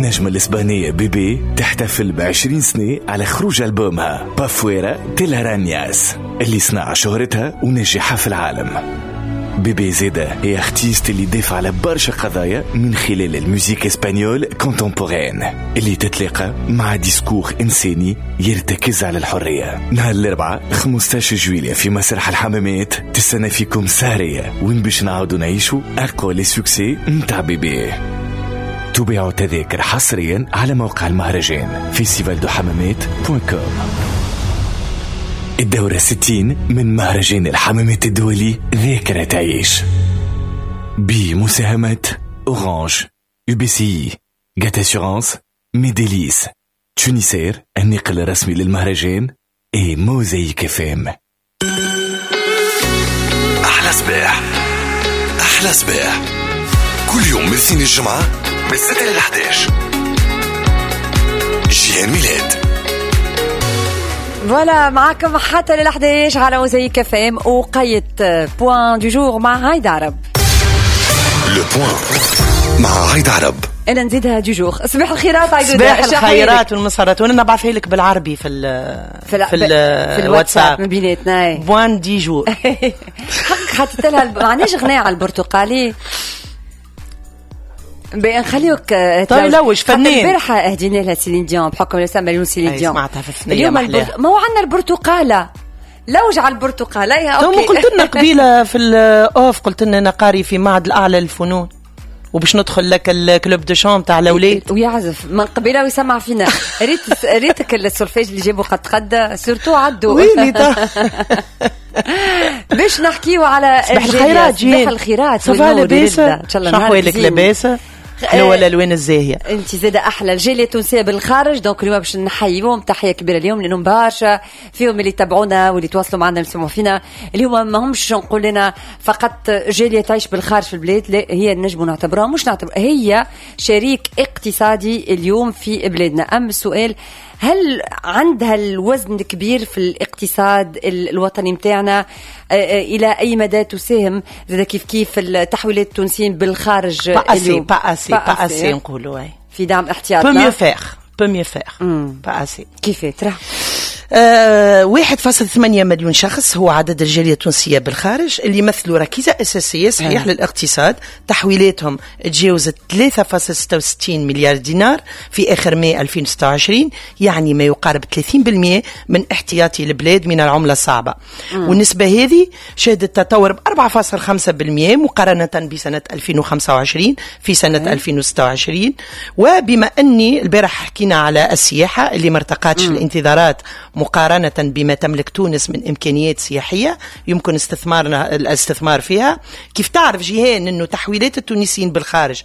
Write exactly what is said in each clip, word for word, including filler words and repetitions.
النجمة الإسبانية بيبي تحتفل بعشرين سنة على خروج ألبومها بافويرا تيلارانياس اللي صنع شهرتها ونجحها في العالم. بيبي زيدا هي ارتيست اللي دافع على برشا قضايا من خلال الموسيقى اسبانيول كونتمبورين اللي تتلاقى مع ديسكور إنساني يرتكز على الحرية. نهار الأربعاء خمسة عشر جويلية في مسرح الحمامات تستنى فيكم سهرية وين باش نعاودوا نعيشوا أقوى لي سوكسي متاع بيبي. تباعوا تذاكر حصريا على موقع المهرجان فيستيفال دو حمامات دوت كوم. الدورة ستين من مهرجان الحمامات الدولي ذاكرة تعيش بمساهمة أورانج، يو بي سي، جات أسيورانس، ميديليس، تونيسير النقل الرسمي للمهرجان، اي موزايك فام. أحلى صباح أحلى صباح كل يوم من الاثنين الجمعة من ستة إلى أحد عشر. جيان ميلاد. فوالا معكم حتى للأحد عشر على موزايك فام. وقيت بوان دو جور مع هايد عرب. لو بوان مع هايد عرب. أنا نزيدها دو جور. صباح الخيرات عيدو. صباح الخيرات والمسارات. وانا نبعثها لك بالعربي في ال في, ال في, في الواتساب من بيناتنا. بوان دي جور. حق حطيت لها معناش غناء على البرتقالي. بنخليوك طيب لوش فنان. البارحة اهدينا لها سيلين ديون بحكم لسا مليون سيلين ديون. سمعتها في الثنية محلاها. البرت... ما هو عندنا البرتقالة. لوج على البرتقالة يا اوكي. قلت لنا قبيلة في الاوف قلت لنا انا قاري في معهد الاعلى للفنون وباش ندخل لك الكلوب دو شام تاع الاولاد ويعزف من قبيله ويسمع فينا. ريت ريتك السولفيج اللي جابوا قد قد سورتو عدوا ويلي باش نحكيو على صباح الخيرات. صباح الخيرات. صباح لاباسه ان شاء الله. نهارك لاباسه حلوه الالوان الزاهيه. انت زاده احلى الجاليه التونسيه بالخارج. دونك اليوم باش نحييهم تحيه كبيره اليوم لانهم برشا فيهم اللي يتابعونا واللي يتواصلوا معنا يسمعوا فينا. اليوم ما همش نقول لنا فقط جاليه تعيش بالخارج في البلاد، لا هي نجموا نعتبرها مش نعتبر هي شريك اقتصادي اليوم في بلادنا. اما السؤال هل عندها الوزن الكبير في الاقتصاد الوطني متاعنا؟ إلى أي مدى تساهم زي كيف كيف التحويلات التونسيين بالخارج اليوم؟ بأسي بأسي نقولوا في دعم احتياطنا. بميو فيغ بميو فيغ بأسي. كيف ترى؟ أه واحد فاصل ثمانية مليون شخص هو عدد الجالية التونسية بالخارج اللي يمثلوا ركيزة أساسية صحيح أه. للاقتصاد. تحويلاتهم تجاوزت ثلاثة فاصلة ستة وستين مليار دينار في آخر ماي ألفين وستة وعشرين، يعني ما يقارب ثلاثين بالمئة من احتياطي البلاد من العملة الصعبة. أه. والنسبة هذه شهدت تطور ب أربعة فاصلة خمسة بالمئة مقارنة بسنة ألفين وخمسة وعشرين في سنة أه. ألفين وستة وعشرين. وبما أني البارح حكينا على السياحة اللي مرتقاتش أه. الانتظارات مقارنة بما تملك تونس من إمكانيات سياحية يمكن استثمارنا الاستثمار فيها. كيف تعرف جيهان أنه تحويلات التونسيين بالخارج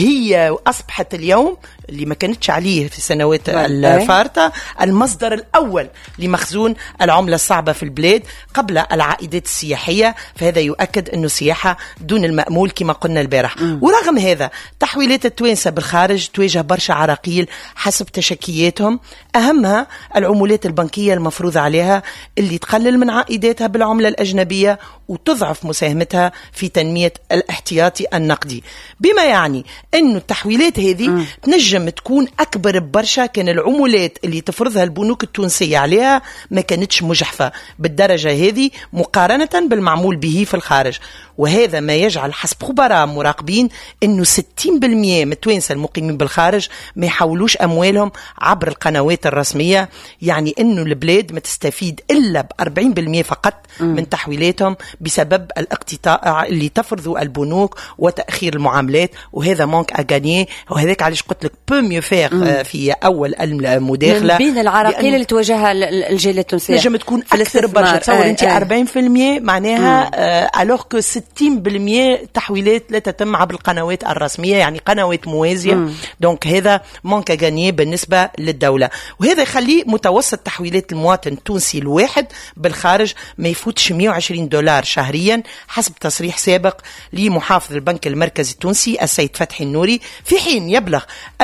هي أصبحت اليوم اللي ما كانتش عليه في السنوات الفارطة المصدر الأول لمخزون العملة الصعبة في البلاد قبل العائدات السياحية. فهذا يؤكد أنه السياحة دون المأمول كما قلنا البارح. ورغم هذا تحويلات التوانسة بالخارج تواجه برشا عراقيل حسب تشكياتهم، أهمها العمولات البنكية المفروض عليها اللي تقلل من عائداتها بالعملة الأجنبية وتضعف مساهمتها في تنمية الاحتياطي النقدي. بما يعني أنه التحويلات هذه م. تنجم تكون أكبر ببرشا كان العمولات اللي تفرضها البنوك التونسية عليها ما كانتش مجحفة بالدرجة هذه مقارنة بالمعمول به في الخارج. وهذا ما يجعل حسب خبراء مراقبين أنه ستين بالمئة من التوانسة المقيمين بالخارج ما يحولوش أموالهم عبر القنوات الرسمية، يعني أنه البلاد ما تستفيد إلا بأربعين بالمئة فقط م. من تحويلاتهم بسبب الاقتطاع اللي تفرضه البنوك وتأخير المعاملات. وهذا مانك أغانيه. وهذاك علاش قلت لك بوميو فيغ في أول المداخلة من بين العراقيل اللي تواجهها الجالية التونسية نجم تكون أكثر برشا. تصور أنت أربعين بالمئة معناها ألوغ كو ستين بالمئة تحويلات لا تتم عبر القنوات الرسمية، يعني قنوات موازية. مم. دونك هذا مانك أغانيه بالنسبة للدولة. وهذا يخلي متوسط تحويلات المواطن التونسي الواحد بالخارج ما يفوتش مئة وعشرين دولار شهريا حسب تصريح سابق لمحافظ البنك المركزي التونسي السيد فتحي النوري، في حين يبلغ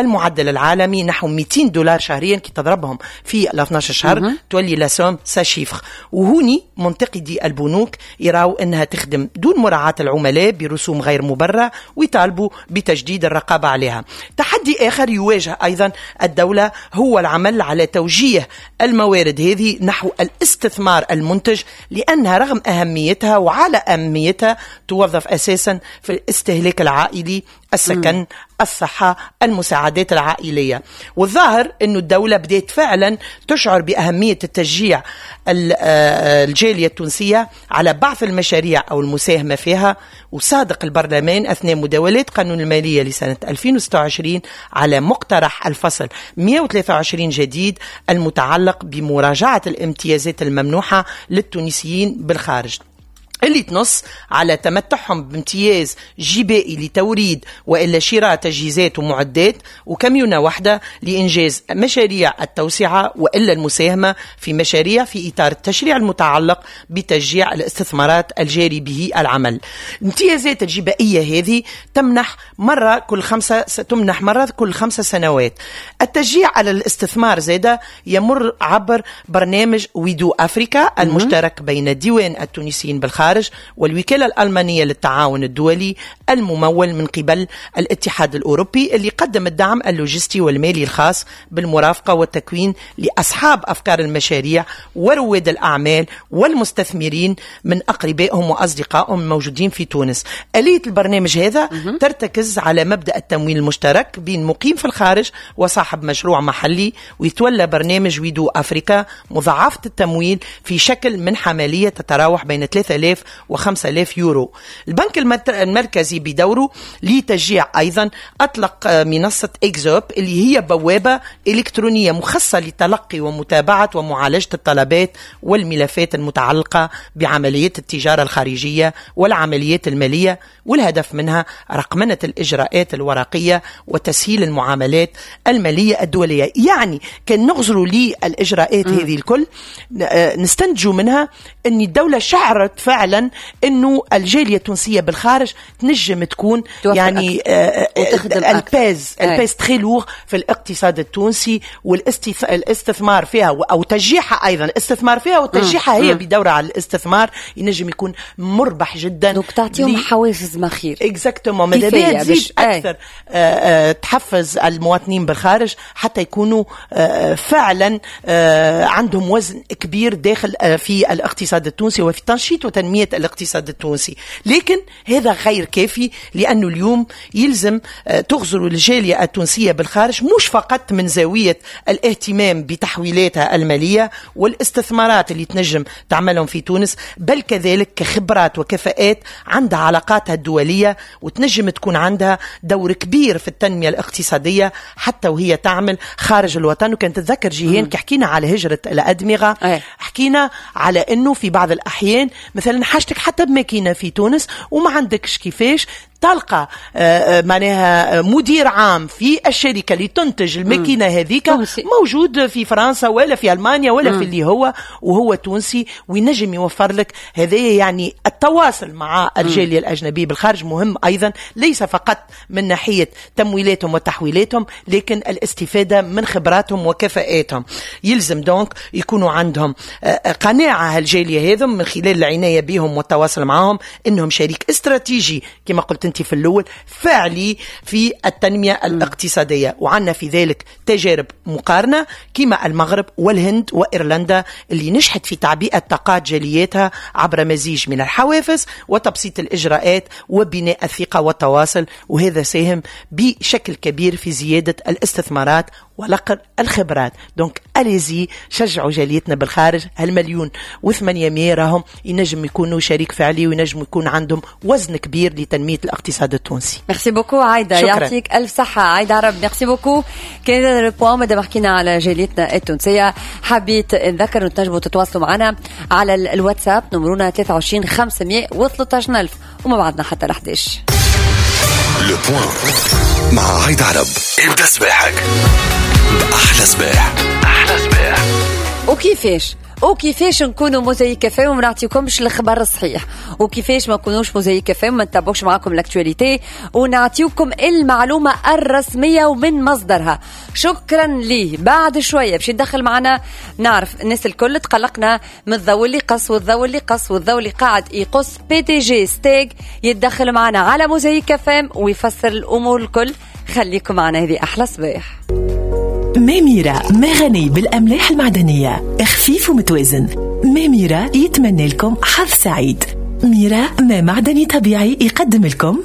المعدل العالمي نحو مئتين دولار شهريا، كي تضربهم في ال اثناشر شهر تولي لاسوم سا شيفر. وهوني منتقدي البنوك يراو انها تخدم دون مراعاة العملاء برسوم غير مبررة ويطالبوا بتجديد الرقابة عليها. تحدي آخر يواجه أيضا الدولة هو العمل على توجيه الموارد هذه نحو الاستثمار المنتج، لأنها رغم أهميتها وعلى أهميتها توظف أساسا في الاستهلاك العائلي، السكن، م. الصحة، المساعدات العائلية. والظاهر أنه الدولة بدأت فعلا تشعر بأهمية التشجيع الجالية التونسية على بعض المشاريع أو المساهمة فيها. وصادق البرلمان أثناء مداولات قانون المالية لسنة ألفين وستة وعشرين على مقترح الفصل مئة وثلاثة وعشرين جديد المتعلق بمراجعة الامتيازات الممنوحة للتونسيين بالخارج، اللي تنص على تمتعهم بامتياز جبائي لتوريد وإلا شراء تجهيزات ومعدات وكميونة واحدة لإنجاز مشاريع التوسعة وإلا المساهمة في مشاريع في إطار التشريع المتعلق بتشجيع الاستثمارات الجاري به العمل. الامتيازات الجبائية هذه تمنح مرة كل خمسة تمنح مرة كل خمسة سنوات. التشجيع على الاستثمار زادة يمر عبر برنامج ويدو أفريكا المشترك بين الديوان التونسيين بالخارج والوكالة الألمانية للتعاون الدولي الممول من قبل الاتحاد الأوروبي، اللي قدم الدعم اللوجستي والمالي الخاص بالمرافقة والتكوين لأصحاب أفكار المشاريع ورواد الأعمال والمستثمرين من أقربائهم وأصدقائهم الموجودين في تونس. آلية البرنامج هذا ترتكز على مبدأ التمويل المشترك بين مقيم في الخارج وصاحب مشروع محلي، ويتولى برنامج ويدو أفريكا مضاعفة التمويل في شكل منحة مالية تتراوح بين ثلاثة آلاف وخمسة آلاف يورو. البنك المركزي بدوره لتشجيع أيضا أطلق منصة إكزوب، اللي هي بوابة إلكترونية مخصصة لتلقي ومتابعة ومعالجة الطلبات والملفات المتعلقة بعمليات التجارة الخارجية والعمليات المالية، والهدف منها رقمنة الإجراءات الورقية وتسهيل المعاملات المالية الدولية. يعني كان نغزروا لي الإجراءات م. هذه الكل نستنتجوا منها أن الدولة شعرت فعلا أنه الجالية التونسية بالخارج تنجم تكون يعني الباز الباز تري لوغ في الاقتصاد التونسي، والاستثمار فيها أو تشجيعها أيضا الاستثمار فيها وتشجيعها هي بدورة على الاستثمار ينجم يكون مربح جدا. دونك تعطيهم لي... حوافز مخير اكزاكتومون، ماذا بيا تزيد اكثر آه تحفز المواطنين بالخارج حتى يكونوا آه فعلا آه عندهم وزن كبير داخل آه في الاقتصاد التونسي وفي تنشيط وتنمية الاقتصاد التونسي. لكن هذا غير كافي، لأنه اليوم يلزم آه تغزر الجالية التونسية بالخارج مش فقط من زاوية الاهتمام بتحويلاتها المالية والاستثمارات اللي تنجم تعملهم في تونس، بل كذلك كخبرات وكفاءات عندها علاقاتها الدولية وتنجم تكون عندها دور كبير في التنمية الاقتصادية حتى وهي تعمل خارج الوطن. وكانت تتذكر جيهان كي حكينا على هجرة الأدمغة أيه. حكينا على أنه في بعض الأحيان مثلا حاجتك حتى بماكينة في تونس وما عندكش كيفاش تلقى معناها مدير عام في الشركة اللي تنتج الماكينة هذيك موجود في فرنسا ولا في ألمانيا ولا مم. في اللي هو وهو تونسي، وينجم يوفر لك هذا. يعني التواصل مع الجالية الأجنبية بالخارج مهم أيضا، ليس فقط من ناحية تمويلاتهم وتحويلاتهم، لكن الاستفادة من خبراتهم وكفاءاتهم. يلزم دونك يكونوا عندهم قناعة الجالية هذم من خلال العناية بهم والتواصل معهم أنهم شريك استراتيجي كما قلت انت في الأول فعلي في التنمية الاقتصادية. وعنا في ذلك تجارب مقارنة كما المغرب والهند وإيرلندا اللي نجحت في تعبئة طاقات جالياتها عبر مزيج من الحوافز وتبسيط الإجراءات وبناء الثقة والتواصل، وهذا ساهم بشكل كبير في زيادة الاستثمارات ولقر الخبرات. دونك أليزي شجعوا جاليتنا بالخارج، هالمليون وثمانية راهم ينجم يكونوا شريك فعلي وينجم يكون عندهم وزن كبير لتنمية الاقتصاد التونسي. ميرسي بوكو عايدة، يعطيك ألف صحة عايدة عرب. ميرسي بوكو. كان هذا البوان مادام حكينا على جاليتنا التونسية، حبيت نذكر أن تنجموا تتواصلوا معنا على الواتساب نمرونا ثلاثة وعشرين خمسمائة وثلاثة عشر ألف وما بعدنا حتى الحداش. لو بوان مع عايدة عرب. ابدأ صباحك بأحلى صباح. أحلى صباح. وكيفاش وكيفاش نكونوا موزايك اف ام وما نعطيكمش الخبر الصحيح، وكيفاش ما نكونوش موزايك اف ام وما نتابعوش معاكم الاكtualité ونعطيكم المعلومه الرسميه ومن مصدرها. شكرا ليه. بعد شويه باش يدخل معنا نعرف الناس الكل تقلقنا من الضوء اللي قص والضوء اللي قص والضوء اللي قاعد يقص. بي دي جي ستيج يتدخل معنا على موزايك اف ام ويفسر الامور الكل. خليكم معنا، هذه احلى صباح. ميميرا ما غني بالأملاح المعدنية، خفيف ومتوازن. ميميرا يتمنى لكم حظ سعيد. ميرا ما معدني طبيعي يقدم لكم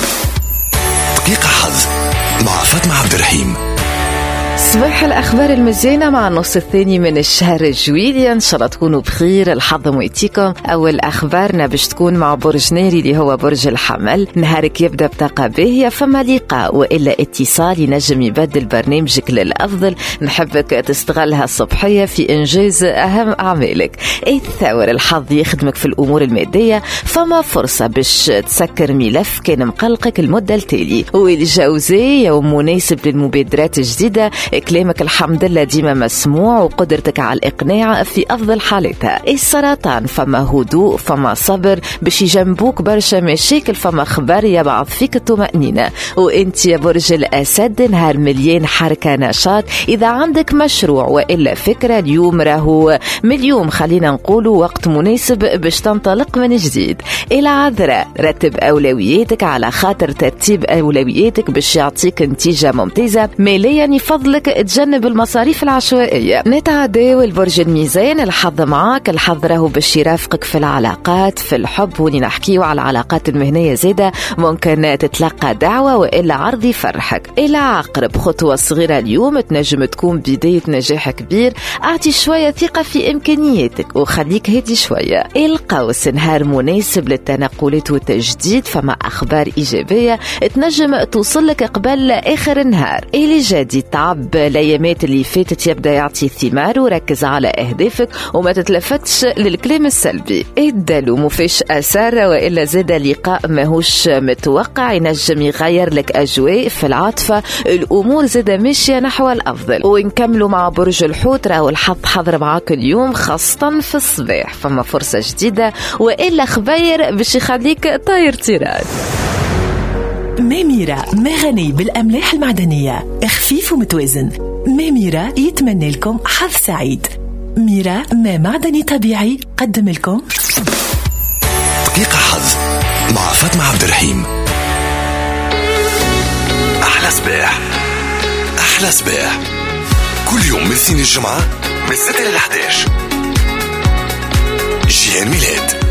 دقيقة حظ مع فاطمة عبد الرحيم. صباح الأخبار المزيانة مع النص الثاني من الشهر الجويلية، إن شاء الله تكونوا بخير. الحظ مويتيكم. أول أخبارنا باش تكون مع برج ناري اللي هو برج الحمل. نهارك يبدأ بطاقة باهية، فما لقاء وإلا اتصال ينجم يبدل برنامجك للأفضل. نحبك تستغلها الصبحية في إنجاز أهم أعمالك. الثور الحظ يخدمك في الأمور المادية، فما فرصة باش تسكر ملف كان مقلقك المدة التالي. والجوزاء يوم مناسب للمبادرات الجديدة، كلامك الحمد لله ديما مسموع وقدرتك على الإقناع في أفضل حالتها. السرطان فما هدوء، فما صبر باش يجنبوك برشا مشاكل، فما خبر يبعث فيك الطمأنينة. وانت يا برج الأسد نهار مليان حركة نشاط. إذا عندك مشروع وإلا فكرة اليوم راهو مليوم، خلينا نقولوا وقت مناسب باش تنطلق من جديد. العذراء رتب أولوياتك على خاطر ترتيب أولوياتك باش يعطيك نتيجة ممتازة. ماليا يفضل لك تجنب المصاريف العشوائية. نتعداو البرج الميزان. الحظ معاك، الحظ راهو باش يرافقك في العلاقات، في الحب، وني نحكيو على العلاقات المهنية زيادة ممكن تتلقى دعوة وإلا عرض يفرحك. العقرب خطوة صغيرة اليوم تنجم تكون بداية نجاح كبير. أعطي شوية ثقة في إمكانياتك وخليك هادي شوية. القوس نهار مناسب للتنقلات والتجديد، فما أخبار إيجابية تنجم توصلك قبل آخر النهار. اللي جادي تعب الايامات اللي فاتت يبدا يعطي ثمار، وركز على اهدافك وما تتلفتش للكلام السلبي. الدلو مفيش اثار والا زاد لقاء ماهوش متوقع ينجم يغير لك اجواء في العاطفه. الامور زاد ماشيه نحو الافضل. ونكملوا مع برج الحوت. راهو الحظ حضر معاك اليوم خاصه في الصباح، فما فرصه جديده والا خبير باش يخليك طاير طيران. ميميرا ما غني بالأملاح المعدنية، خفيف ومتوازن. ميميرا يتمنى لكم حظ سعيد. ميرا ما معدني طبيعي قدم لكم دقيقة حظ مع فاطمة عبد الرحيم. أحلى صباح أحلى صباح كل يوم من الاثنين الجمعة من الستة إلى الأحد عشر. جيان ميلاد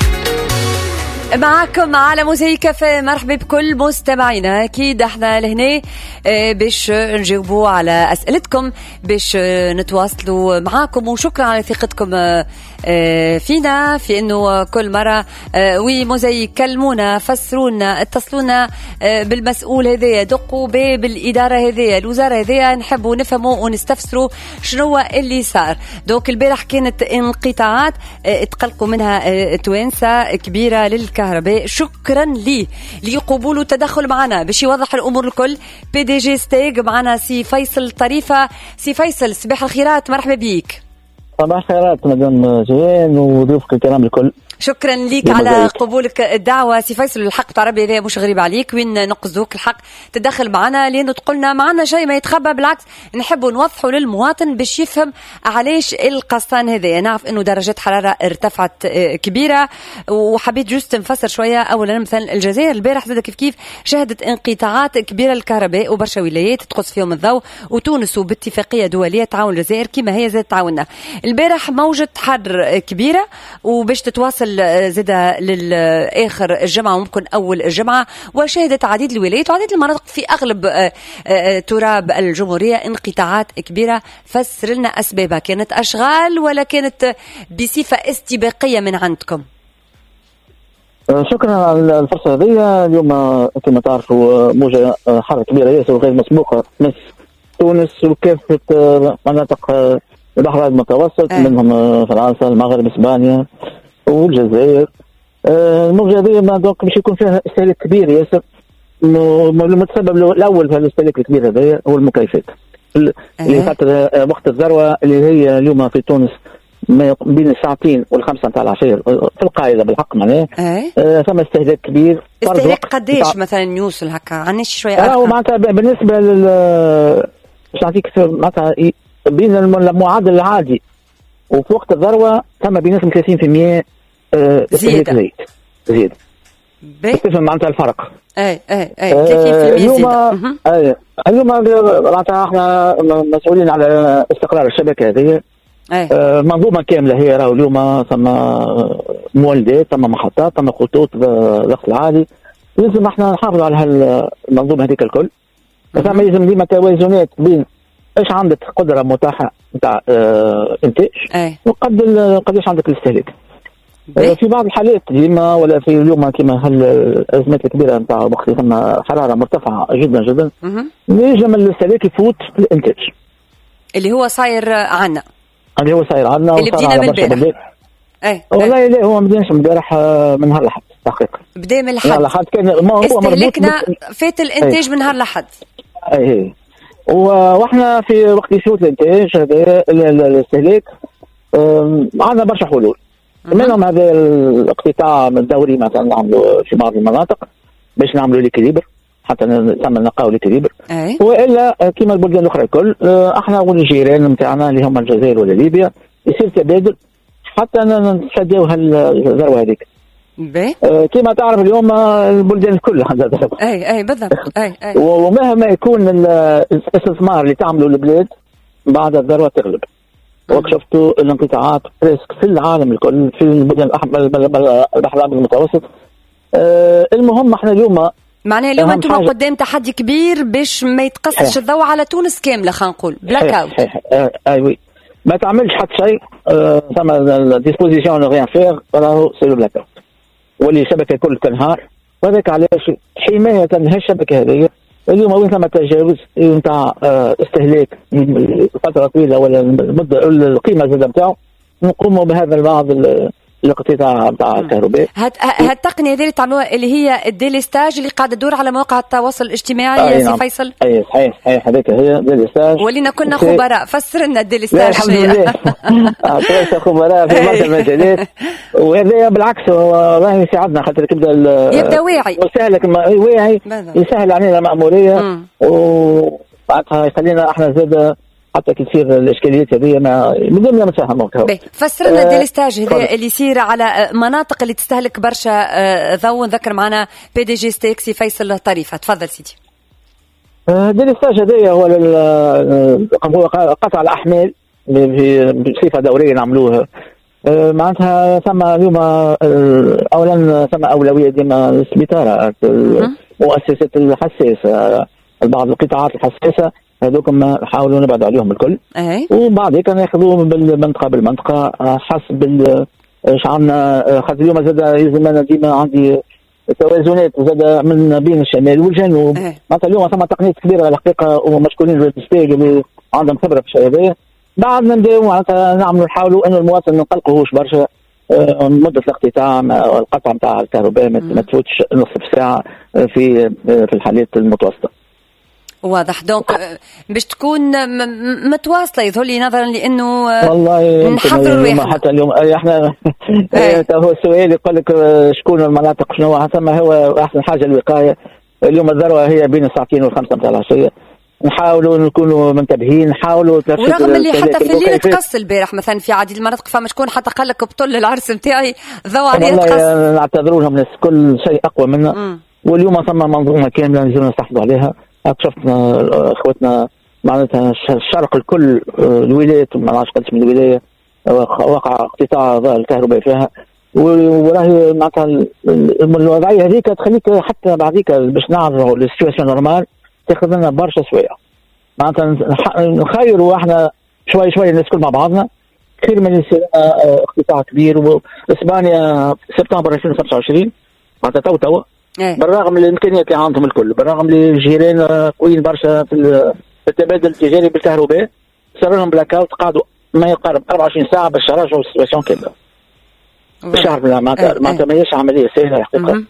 معكم على موزايك اف. مرحبا بكل مستمعينا. اكيد احنا لهنا باش نجاوبوا على اسئلتكم، باش نتواصلوا معاكم، وشكرا على ثقتكم فينا في انه كل مره وي موزايك كلمونا، فسرونا، اتصلونا بالمسؤول هذايا، دقوا باب الاداره هذايا، الوزاره هذايا، نحبوا نفهموا ونستفسروا شنو اللي صار. دوك البارح كانت انقطاعات تقلقوا منها توانسه كبيره للكهرباء. شكرا لي لقبول التدخل معنا باش يوضح الامور الكل. بي دي جي ستيج معنا سي فيصل طريفه. سي فيصل صباح الخيرات، مرحبا بيك. صباح الخيرات مدام جيان وضيوفك الكرام الكل. شكرا ليك على قبولك الدعوة سي فيصل. الحق تعربي هذا مش غريب عليك، وين نقصدوك الحق تدخل معنا لأنه تقولنا معنا شيء ما يتخبى، بالعكس نحبوا نوضحوا للمواطن باش يفهم علاش القصان هذا. نعرف انه درجات حرارة ارتفعت كبيرة، وحبيت جوست نفسر شوية. اولا مثلا الجزائر البارح زاد كيف كيف شهدت انقطاعات كبيرة للكهرباء وبرشا ولايات تقص فيهم الضوء، وتونس وباتفاقية دولية تعاون الجزائر كما هي زاد تعاوننا. البارح موجة حر كبيرة، وباش تتواصل زاد للآخر الجمعة وممكن أول الجمعة، وشهدت عديد الولايات وعديد المناطق في أغلب تراب الجمهورية انقطاعات كبيرة. فسر لنا أسبابها، كانت أشغال ولا كانت بصفة استباقية من عندكم؟ شكرا على الفرصة هذه. اليوم كما تعرفوا موجة حر كبيرة ياسر وغير مسبوقة مس تونس وكافة مناطق البحر المتوسط، أه. منهم فرنسا، المغرب، اسبانيا والجزائر. الموجة هذه دونك باش يكون فيها استهلاك كبير ياسر. المتسبب الاول في الاستهلاك الكبير هذا هو المكيفات اللي خاطر وقت الذروه اللي هي اليوم في تونس بين الساعتين والخمسه نتاع العشيه في القاعده بالحق معناها آه ثم استهلاك كبير. استهلاك قداش مثلا يوصل هكا عنيش شويه ارقام؟ معناتها بالنسبه لل باش نعطيك معناتها بين المعدل العادي وفي وقت الذروه ثم بيناتهم ثلاثين بالمئة زياده زيت زياده تفهم معناتها الفرق. اي اي اي ثلاثين بالمئة اليوم اي اليوم معناتها احنا مسؤولين على استقرار الشبكه هذه. آه منظومه كامله هي راهو اليوم ثم مولدات ثم محطات ثم خطوط ضغط العالي. لازم احنا نحافظوا على هالمنظومه هذيك الكل. ثم يلزم ديما توازنات بين ايش عندك قدره متاحه نتاع اه انتاج وقد قداش عندك الاستهلاك. آه في بعض الحالات ديما ولا في اليوم كما هالازمات الكبيره نتاع وقت ثم حراره مرتفعه جدا جدا ينجم الاستهلاك يفوت الانتاج اللي هو صاير عنا اللي هو صاير عنا اللي بدينا بالبارح. اي والله لا هو ما بديناش من البارح من نهار الاحد تحقيقا. بدا من الحد. الحد كان ما هو استهلاكنا فات الانتاج من نهار الاحد. اي اي واحنا في وقت يفوت الانتاج هذا الاستهلاك عندنا برشا حلول. منهم هذا الاقتطاع الدوري مثلا نعملوا في بعض المناطق باش نعملوا ليكيليبر حتى نعمل نقاو ليكيليبر. والا كما البلدان الاخرى الكل احنا والجيران نتاعنا اللي هما الجزائر ولا ليبيا يصير تبادل حتى نتفاداو هالذروه هذيك. آه كما تعرف اليوم البلدان الكل عندها ذروه. اي اي بالضبط. اي اي ومهما يكون الاستثمار اللي تعمله البلاد بعد الذروه تغلب. وشفتوا الانقطاعات بريسك في العالم الكل في البلدان البحر الابيض المتوسط. آه المهم احنا اليوم معناها اليوم انتم قدام تحدي كبير باش ما يتقصش الضوء على تونس كامله خلينا نقول بلاك اوت. اي وي ما تعملش حتى شيء ثم ديسبوزيسيون ريان فيغ راهو سي لو بلاك اوت واللي الشبكه الكل تنهار. وهذاك علاش حمايه هالشبكه هذه اليوم وين ثم تجاوز نتاع استهلاك فتره طويله ولا المده القيمه زاد نتاعو نقوموا بهذا البعض الاقتطاع نتاع الكهرباء. هالتقنيه هذه اللي تعملوها اللي هي الديليستاج اللي قاعده تدور على مواقع التواصل الاجتماعي يا سي فيصل. اي صحيح صحيح هذيك هي ديليستاج. ولينا كنا خبراء فسر لنا الديليستاج. الحمد لله اعطينا خبراء في بعض المجالات وهذا بالعكس والله يساعدنا خاطر يبدا يبدا واعي وسهلك واعي يسهل علينا المأموريه وبعدها يخلينا احنا زاد حتى كثير الاشكاليات هذه ما بدنا نتفاهموا. فسر لنا الديليستاج هذا اللي يصير على مناطق اللي تستهلك برشا ضوء. نذكر معنا بي دي جي ستيكسي فيصل طريفه. تفضل سيدي. الديليستاج هذا هو هو قطع الاحمال بصفه دوريه نعملوها. معناتها ثم اليوم اولا ثم اولويه ديما السبيطارات المؤسسات الحساسه بعض القطاعات الحساسه هذوكم نحاولوا نبعد عليهم الكل. أي. وبعد هيك ناخذوا بالمنطقه بالمنطقه حسب ايش عندنا خاطر اليوم زاد يلزم انا ديما عندي توازنات زاد من بين الشمال والجنوب. معناتها اليوم ثم تقنيات كبيره الحقيقه ومشكورين بالستيج اللي عندهم خبره في الشيء هذا. بعد نبداو معناتها نعملوا نحاولوا انه المواطن ما نقلقوهوش برشا مده الاقتطاع القطع نتاع الكهرباء ما تفوتش نصف ساعه في في الحالات المتوسطه. واضح. دونك باش تكون متواصله يظهر لي نظرا لانه والله نحضروا اليوم حتى اليوم احنا هو السؤال يقول لك شكون المناطق شنو ثم هو احسن حاجه الوقايه. اليوم الذروه هي بين الساعتين والخمسه نتاع العشيه. نحاولوا نكونوا منتبهين نحاولوا ورغم اللي حتى في الليل تقص البارح مثلا في عديد المناطق فما شكون حتى قال لك بطل العرس نتاعي ضوء عليه تقص. نعتذروا لهم الناس كل شيء اقوى منا. واليوم ثم منظومه كامله لازم نستحفظوا عليها. شفنا اخوتنا معناتها الشرق الكل الولايات ما نعرفش قداش من الولايه وقع اقتطاع الكهرباء فيها. وراهي معناتها الوضعيه هذيك تخليك حتى بعديك باش نعرفوا السيتواسيون نورمال تاخذ لنا برشا سوايع. معناتها نخيروا احنا شوي شوي الناس كل مع بعضنا خير من يصير اقتطاع كبير. واسبانيا سبتمبر ألفين وخمسة وعشرين معناتها تو تو بالرغم من الامكانيات اللي عندهم الكل بالرغم من الجيران قويين برشا في التبادل التجاري بالكهرباء صار لهم بلاك اوت قعدوا ما يقارب أربعة وعشرين ساعه باش يراجعوا السيتواسيون كامله بالشهر. معناتها معناتها ماهيش عمليه سهله الحقيقه.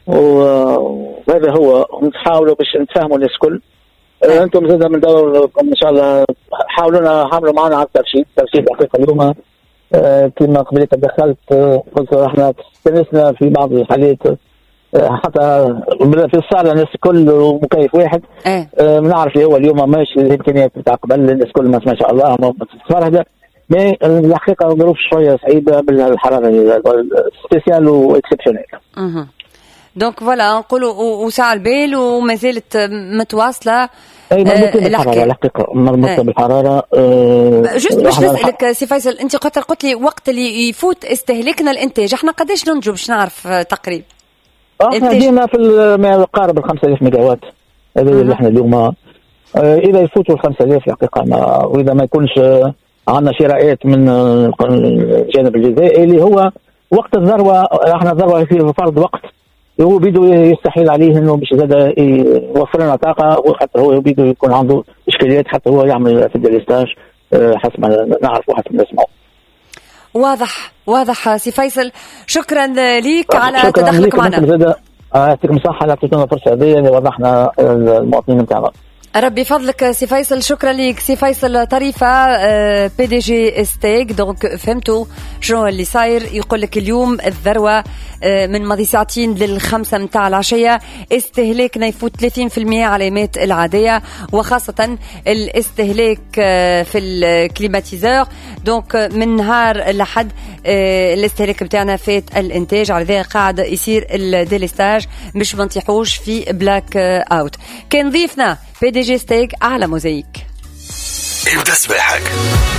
وهذا هو نحاولوا باش نتفاهموا الناس الكل. انتم زاد من دوركم ان شاء الله حاولونا حاولوا معنا على الترشيد. الترشيد الحقيقه اليوم كما قبل تدخلت قلت احنا تنسنا في بعض الحالات حتى في الصالة الناس كل مكيف واحد ايه بنعرف اللي هو اليوم ماشي الامكانيات بتاع قبل الناس كل ما ما شاء الله متفرهده. مي الحقيقه ظروف شويه صعيبه بالحراره سبيسيال واكسبشنال. اها دونك فوالا نقولوا وسع البال وما زالت متواصله. اي مربوطه بالحراره الحقيقه مربوطه ايه. بالحراره أه جست باش نسالك سي فيصل، انت قلت قلت لي وقت اللي يفوت استهلاكنا الانتاج احنا قداش ننتجوا باش نعرف تقريبا؟ احنا ديما في ما يقارب ال خمسة آلاف ميجا وات هذا اللي احنا اليوم أه اذا يفوتوا ال خمسة آلاف الحقيقه ما واذا ما يكونش عندنا شراءات من الجانب الجزائري اللي هو وقت الذروه. احنا الذروه في فرض وقت هو بيدو يستحيل عليه انه باش زاد يوفر لنا طاقه وخاطر هو بيدو يكون عنده اشكاليات حتى هو يعمل في الديليستاج حسب ما نعرف وحسب ما نسمعوا. واضح واضح سي فيصل، شكرا ليك على تدخلك معنا. يعطيكم الصحه على اعطيتونا الفرصه هذه اللي وضحنا المواطنين نتاعنا. ربي فضلك سي فيصل، شكرا لك سي فيصل طريفة بي دي جي ستيك. دونك فهمتوا شنو اللي صاير، يقول لك اليوم الذروة من ماضي ساعتين للخمسة متاع العشية استهلاكنا يفوت ثلاثين بالمئة على المات العادية، وخاصة الاستهلاك في الكليماتيزور. دونك من نهار لحد الاستهلاك بتاعنا فات الانتاج، على ذلك قاعد يصير الديليستاج مش منطيحوش في بلاك اوت. كان ضيفنا بي دي جي ستيك على موزايك. ابدأ صباحك